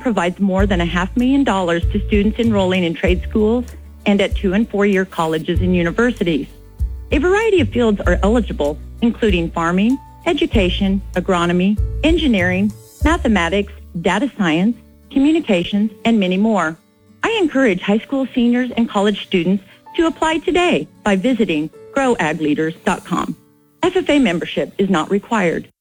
provides more than $500,000 to students enrolling in trade schools and at 2- and 4-year colleges and universities. A variety of fields are eligible, including farming, education, agronomy, engineering, mathematics, data science, communications, and many more. I encourage high school seniors and college students to apply today by visiting growagleaders.com. FFA membership is not required.